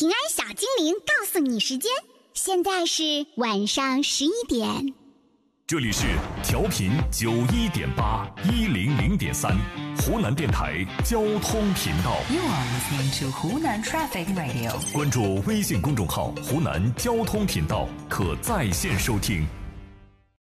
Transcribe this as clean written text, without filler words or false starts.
平安小精灵告诉你时间，现在是晚上11点。 这里是调频91.8 100.3湖南电台交通频道。 You are listening to Hunan Traffic Radio。 关注微信公众号湖南交通频道，可在线收听。